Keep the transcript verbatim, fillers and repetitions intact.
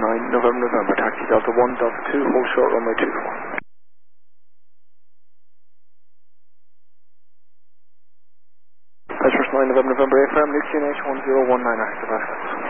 nine November November, taxi Delta one, Delta two, hold short runway two four. Edgeworth nine November November, A F M, New Q N H one zero one nine active access.